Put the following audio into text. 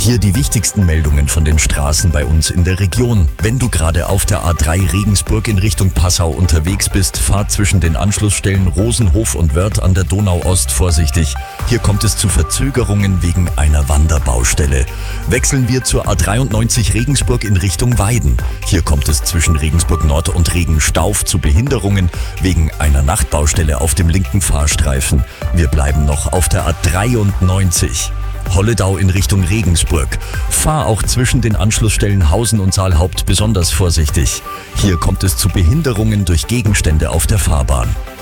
Hier die wichtigsten Meldungen von den Straßen bei uns in der Region. Wenn du gerade auf der A3 Regensburg in Richtung Passau unterwegs bist, fahr zwischen den Anschlussstellen Rosenhof und Wörth an der Donau-Ost vorsichtig. Hier kommt es zu Verzögerungen wegen einer Wanderbaustelle. Wechseln wir zur A93 Regensburg in Richtung Weiden. Hier kommt es zwischen Regensburg Nord und Regenstauf zu Behinderungen wegen einer Nachtbaustelle auf dem linken Fahrstreifen. Wir bleiben noch auf der A93. Holledau in Richtung Regensburg. Fahr auch zwischen den Anschlussstellen Hausen und Saalhaupt besonders vorsichtig. Hier kommt es zu Behinderungen durch Gegenstände auf der Fahrbahn.